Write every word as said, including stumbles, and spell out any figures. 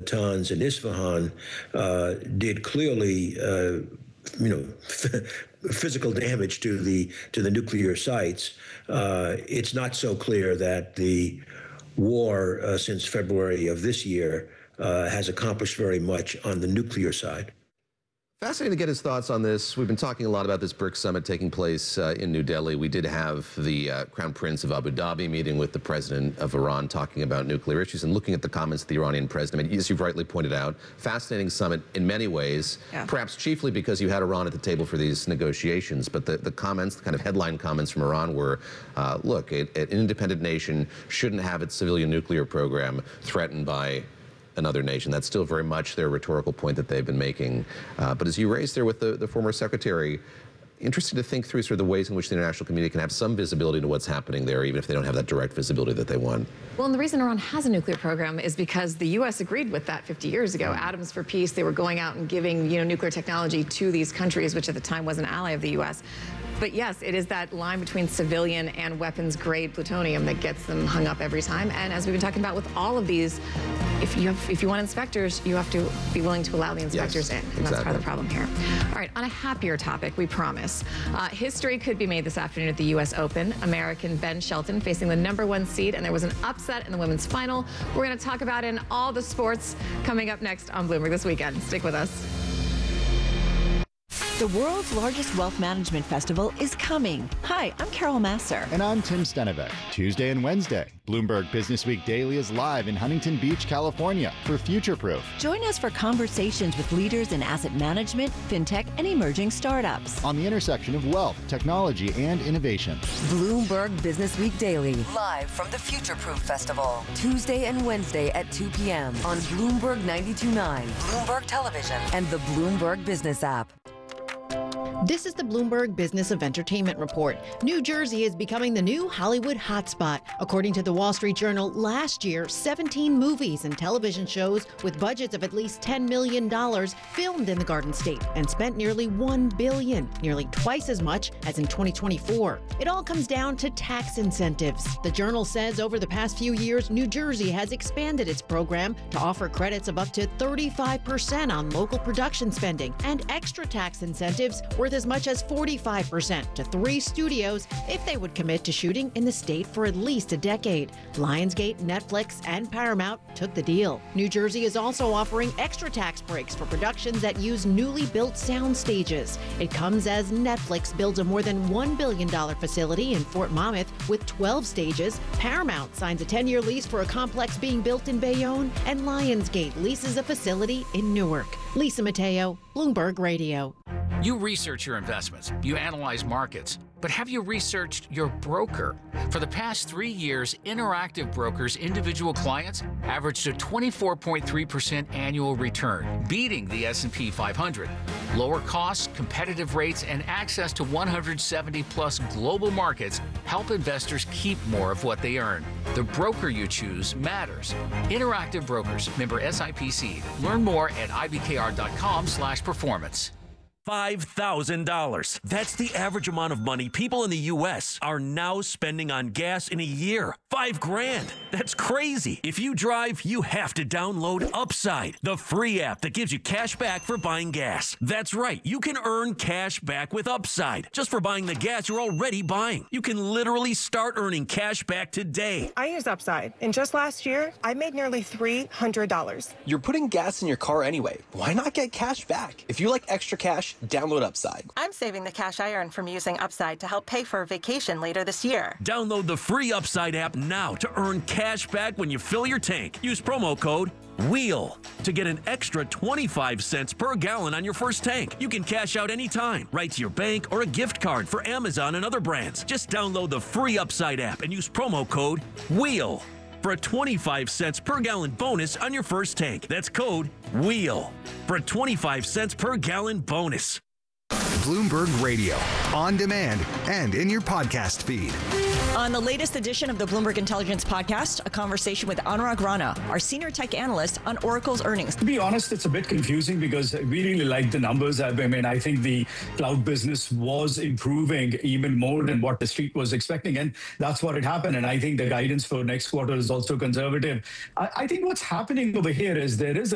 Natanz and Isfahan uh, did clearly, uh, you know, physical damage to the to the nuclear sites. Uh, it's not so clear that the war uh, since February of this year uh, has accomplished very much on the nuclear side. Fascinating to get his thoughts on this. We've been talking a lot about this BRICS summit taking place uh, in New Delhi. We did have the uh, Crown Prince of Abu Dhabi meeting with the president of Iran talking about nuclear issues and looking at the comments of the Iranian president. As you've rightly pointed out, fascinating summit in many ways, yeah. perhaps chiefly because you had Iran at the table for these negotiations. But the, the comments, the kind of headline comments from Iran were, uh, look, it, an independent nation shouldn't have its civilian nuclear program threatened by another nation. That's still very much their rhetorical point that they've been making. Uh, but as you raised there with the, the former secretary, interested to think through sort of the ways in which the international community can have some visibility to what's happening there, even if they don't have that direct visibility that they want. Well, and the reason Iran has a nuclear program is because the U S agreed with that fifty years ago. Atoms for Peace, they were going out and giving, you know, nuclear technology to these countries, which at the time was an ally of the U S. But yes, it is that line between civilian and weapons-grade plutonium that gets them hung up every time. And as we've been talking about with all of these, if you have, if you want inspectors, you have to be willing to allow the inspectors yes, in. And exactly. that's part of the problem here. All right, on a happier topic, we promise. Uh, history could be made this afternoon at the U S Open. American Ben Shelton facing the number one seed, and there was an upset in the women's final. We're going to talk about in all the sports coming up next on Bloomberg This Weekend. Stick with us. The world's largest wealth management festival is coming. Hi, I'm Carol Masser. And I'm Tim Stenovec. Tuesday and Wednesday, Bloomberg Business Week Daily is live in Huntington Beach, California for Future Proof. Join us for conversations with leaders in asset management, fintech, and emerging startups. On the intersection of wealth, technology, and innovation. Bloomberg Business Week Daily, live from the Future Proof Festival. Tuesday and Wednesday at two p m on Bloomberg ninety-two point nine, Bloomberg Television, and the Bloomberg Business app. This is the Bloomberg Business of Entertainment Report. New Jersey is becoming the new Hollywood hotspot. According to the Wall Street Journal, last year, seventeen movies and television shows with budgets of at least ten million dollars filmed in the Garden State and spent nearly one billion dollars, nearly twice as much as in twenty twenty-four. It all comes down to tax incentives. The Journal says over the past few years, New Jersey has expanded its program to offer credits of up to thirty-five percent on local production spending and extra tax incentives worth as much as forty-five percent to three studios if they would commit to shooting in the state for at least a decade. Lionsgate, Netflix, and Paramount took the deal. New Jersey is also offering extra tax breaks for productions that use newly built sound stages. It comes as Netflix builds a more than one billion dollars facility in Fort Monmouth with twelve stages. Paramount signs a ten-year lease for a complex being built in Bayonne, and Lionsgate leases a facility in Newark. Lisa Mateo, Bloomberg Radio. You research your investments, you analyze markets, but have you researched your broker? For the past three years, Interactive Brokers' individual clients averaged a twenty-four point three percent annual return, beating the S and P five hundred. Lower costs, competitive rates, and access to one hundred seventy plus global markets help investors keep more of what they earn. The broker you choose matters. Interactive Brokers, member S I P C. Learn more at I B K R dot com slash performance. five thousand dollars. That's the average amount of money people in the U S are now spending on gas in a year. Five grand. That's crazy. If you drive, you have to download Upside, the free app that gives you cash back for buying gas. That's right. You can earn cash back with Upside just for buying the gas you're already buying. You can literally start earning cash back today. I use Upside, and just last year, I made nearly three hundred dollars. You're putting gas in your car anyway. Why not get cash back? If you like extra cash, download Upside. I'm saving the cash I earn from using Upside to help pay for a vacation later this year. Download the free Upside app now to earn cash back when you fill your tank. Use promo code WHEEL to get an extra twenty-five cents per gallon on your first tank. You can cash out anytime, right to your bank or a gift card for Amazon and other brands. Just download the free Upside app and use promo code WHEEL for a twenty-five cents per gallon bonus on your first tank. That's code WHEEL for a twenty-five cents per gallon bonus. Bloomberg Radio, on demand and in your podcast feed. On the latest edition of the Bloomberg Intelligence Podcast, a conversation with Anurag Rana, our senior tech analyst on Oracle's earnings. To be honest, it's a bit confusing because we really like the numbers. I mean, I think the cloud business was improving even more than what the street was expecting, and that's what had happened. And I think the guidance for next quarter is also conservative. I, I think what's happening over here is there is a